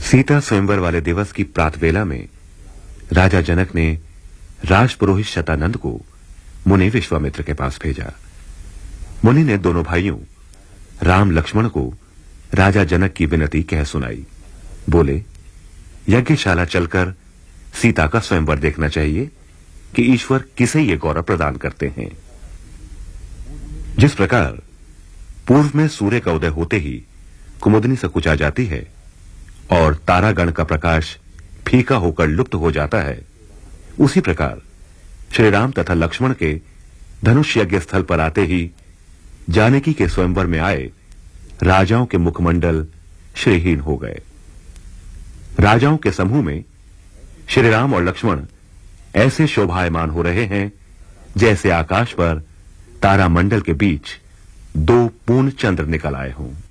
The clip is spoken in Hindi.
सीता स्वयंवर वाले दिवस की प्रातवेला में राजा जनक ने राजपुरोहित शतानंद को मुनि विश्वामित्र के पास भेजा। मुनि ने दोनों भाइयों राम लक्ष्मण को राजा जनक की विनती कह सुनाई। बोले, यज्ञशाला चलकर सीता का स्वयंवर देखना चाहिए कि ईश्वर किसे ये गौरव प्रदान करते हैं। जिस प्रकार पूर्व में सूर्य का उदय होते ही कुमुदनी सकुचा जाती है और तारागण का प्रकाश फीका होकर लुप्त हो जाता है, उसी प्रकार श्री राम तथा लक्ष्मण के धनुष यज्ञ स्थल पर आते ही जानकी के स्वयंवर में आए राजाओं के मुखमंडल श्रीहीन हो गए। राजाओं के समूह में श्री राम और लक्ष्मण ऐसे शोभायमान हो रहे हैं जैसे आकाश पर तारामंडल के बीच दो पूर्ण चंद्र निकल आए हों।